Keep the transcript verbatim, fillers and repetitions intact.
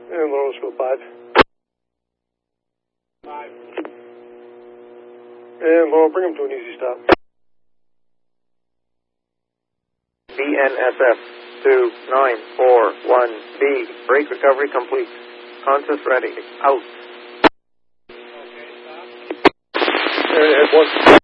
And Laurel School five. Five. And Laurel, bring him to an easy stop. B N S F two nine four one B. Brake recovery complete. Conscious ready. Out. Okay, stop. And one.